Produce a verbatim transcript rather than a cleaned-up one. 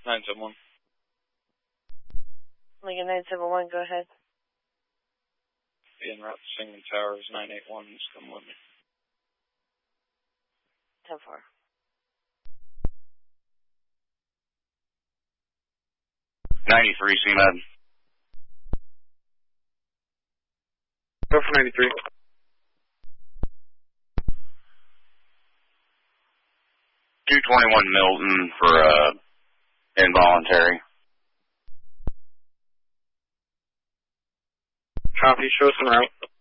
nine seven one. Lincoln nine seven one, go ahead. En route to Singing Towers, nine eight one, just come with me. ten four. ninety-three, C M E D. Go for ninety-three. two twenty-one Milton for uh, involuntary. Copy, show us en route.